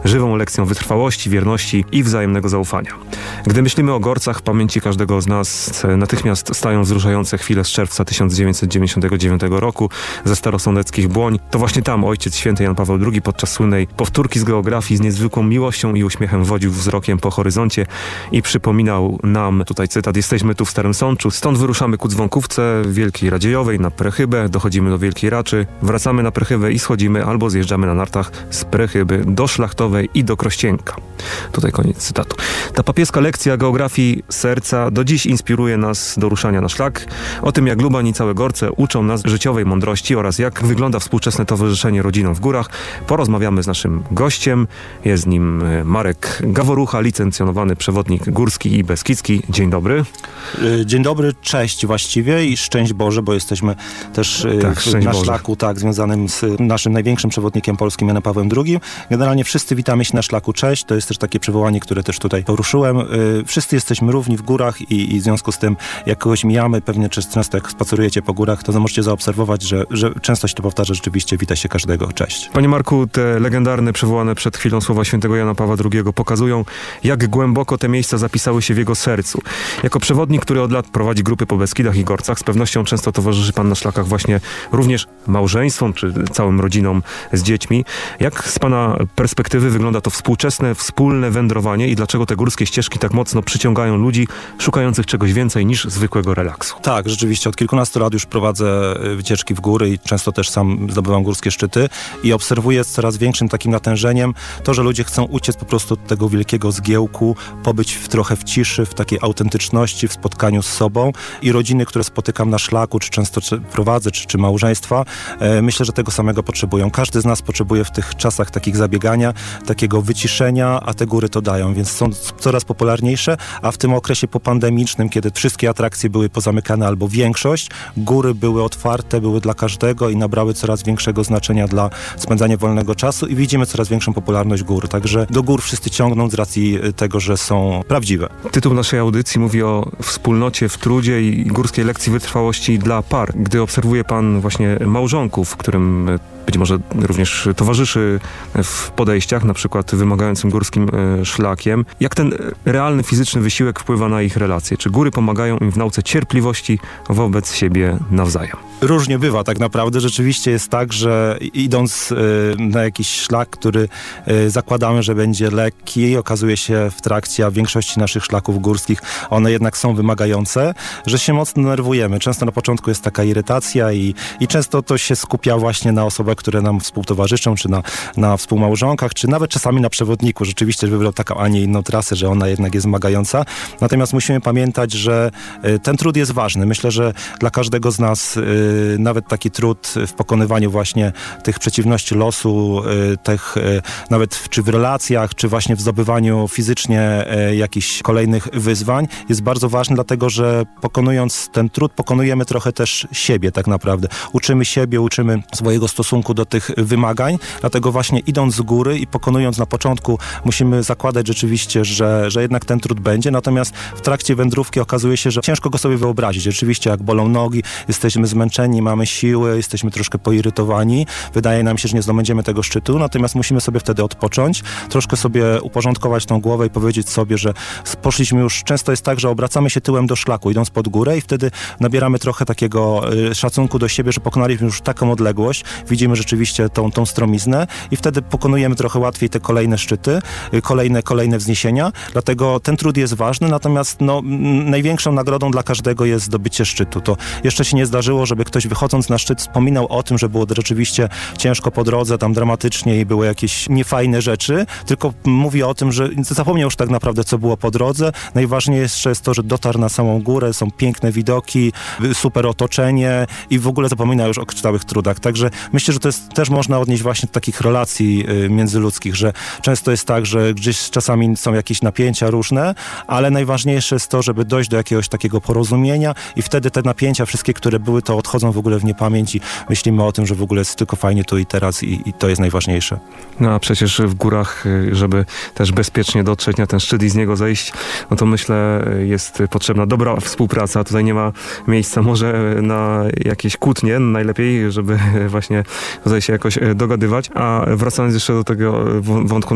żywą lekcją wytrwałości, wierności i wzajemnego zaufania. Gdy myślimy o Gorcach, w pamięci każdego z nas natychmiast stają wzruszające chwile z czerwca 1999 roku ze starosądeckich Błoń. To właśnie tam Ojciec Święty Jan Paweł II podczas słynnej powtórki z geografii z niezwykłą miłością i uśmiechem wodził wzrokiem po horyzoncie i przypominał nam, tutaj cytat, jesteśmy tu w Starym Sączu, stąd wyruszamy ku Dzwonkówce, Wielkiej Radziejowej, na Prechybę, dochodzimy do Wielkiej Raczy, wracamy na Prechybę i schodzimy albo zjeżdżamy na nartach z Prechyby do Szlachtowej i do Krościenka. Tutaj koniec cytatu. Ta papieska lekcja geografii serca do dziś inspiruje nas do ruszania na szlak. O tym, jak Lubań i całe Gorce uczą nas życiowej mądrości oraz jak wygląda współczesne towarzyszenie rodzinom w górach, porozmawiamy z naszym gościem. Jest nim Marek Gaworucha, licencjonowany przewodnik górski i beskidzki. Dzień dobry. Dzień dobry, cześć właściwie i szczęść Boże, bo jesteśmy też na szlaku związanym z naszym największym przewodnikiem polskim Janem Pawłem II. Generalnie wszyscy witamy się na szlaku, cześć. To jest też takie przywołanie, które też tutaj poruszyłem. Wszyscy jesteśmy równi w górach i w związku z tym, jak kogoś mijamy, pewnie często jak spacerujecie po górach, to możecie zaobserwować, że często się to powtarza, rzeczywiście wita się każdego, cześć. Panie Marku, te legendarne, przywołane przed chwilą słowa świętego Jana Pawła II pokazują, jak głęboko te miejsca zapisały się w jego sercu. Jako przewodnik, który od lat prowadzi grupy po Beskidach i Gorcach, z pewnością często towarzyszy pan na szlakach właśnie również małżeństwom czy całym rodzinom z dziećmi. Jak z pana perspektywy wygląda to współczesne, wspólne wędrowanie i dlaczego te górskie ścieżki tak mocno przyciągają ludzi szukających czegoś więcej niż zwykłego relaksu? Tak, rzeczywiście. Od kilkunastu lat już prowadzę wycieczki w góry i często też sam zdobywam górskie szczyty i obserwuję z coraz większym takim natężeniem to, że ludzie chcą uciec po prostu od tego wielkiego zgiełku, pobyć trochę w ciszy, w takiej autentyczności, w spotkaniu z sobą i rodziny, które spotykam na szlaku, czy często prowadzę, czy małżeństwa, myślę, że tego samego potrzebują. Każdy z nas potrzebuje w tych czasach takich zabiegania, takiego wyciszenia, a te góry to dają, więc są coraz popularniejsze, a w tym okresie popandemicznym, kiedy wszystkie atrakcje były pozamykane albo większość, góry były otwarte, były dla każdego i nabrały coraz większego znaczenia dla spędzania wolnego czasu i widzimy coraz większą popularność gór, także do gór wszyscy ciągną z racji tego, że są prawdziwe. Tytuł naszej audycji mówi o wspólnocie w trudzie i górskiej lekcji wytrwałości dla par. Gdy obserwuje pan właśnie małżonków, którym być może również towarzyszy w podejściach, na przykład wymagającym górskim szlakiem. Jak ten realny, fizyczny wysiłek wpływa na ich relacje? Czy góry pomagają im w nauce cierpliwości wobec siebie nawzajem? Różnie bywa tak naprawdę. Rzeczywiście jest tak, że idąc na jakiś szlak, który zakładamy, że będzie lekki, okazuje się w trakcie, a w większości naszych szlaków górskich one jednak są wymagające, że się mocno nerwujemy. Często na początku jest taka irytacja i często to się skupia właśnie na osobach, które nam współtowarzyszą, czy na współmałżonkach, czy nawet czasami na przewodniku. Rzeczywiście wybrał taką, a nie inną trasę, że ona jednak jest wymagająca. Natomiast musimy pamiętać, że ten trud jest ważny. Myślę, że dla każdego z nas nawet taki trud w pokonywaniu właśnie tych przeciwności losu, nawet czy w relacjach, czy właśnie w zdobywaniu fizycznie jakichś kolejnych wyzwań jest bardzo ważny, dlatego że pokonując ten trud, pokonujemy trochę też siebie tak naprawdę. Uczymy siebie, uczymy swojego stosunku do tych wymagań, dlatego właśnie idąc z góry i pokonując na początku musimy zakładać rzeczywiście, że jednak ten trud będzie, natomiast w trakcie wędrówki okazuje się, że ciężko go sobie wyobrazić. Rzeczywiście jak bolą nogi, jesteśmy zmęczeni, mamy siły, jesteśmy troszkę poirytowani, wydaje nam się, że nie zdobędziemy tego szczytu, natomiast musimy sobie wtedy odpocząć, troszkę sobie uporządkować tą głowę i powiedzieć sobie, że poszliśmy już, często jest tak, że obracamy się tyłem do szlaku, idąc pod górę i wtedy nabieramy trochę takiego szacunku do siebie, że pokonaliśmy już taką odległość, widzimy rzeczywiście tą stromiznę i wtedy pokonujemy trochę łatwiej te kolejne szczyty, kolejne wzniesienia, dlatego ten trud jest ważny, natomiast największą nagrodą dla każdego jest zdobycie szczytu. To jeszcze się nie zdarzyło, żeby ktoś wychodząc na szczyt wspominał o tym, że było rzeczywiście ciężko po drodze, tam dramatycznie i były jakieś niefajne rzeczy, tylko mówi o tym, że zapomniał już tak naprawdę, co było po drodze. Najważniejsze jest to, że dotarł na samą górę, są piękne widoki, super otoczenie i w ogóle zapomina już o całych trudach. Także myślę, że to jest, też można odnieść właśnie do takich relacji międzyludzkich, że często jest tak, że gdzieś czasami są jakieś napięcia różne, ale najważniejsze jest to, żeby dojść do jakiegoś takiego porozumienia i wtedy te napięcia wszystkie, które były, to odchodzą w ogóle w niepamięć i myślimy o tym, że w ogóle jest tylko fajnie tu i teraz i to jest najważniejsze. No a przecież w górach, żeby też bezpiecznie dotrzeć na ten szczyt i z niego zejść, no to myślę jest potrzebna dobra współpraca. Tutaj nie ma miejsca może na jakieś kłótnie, najlepiej, żeby właśnie tutaj się jakoś dogadywać. A wracając jeszcze do tego wątku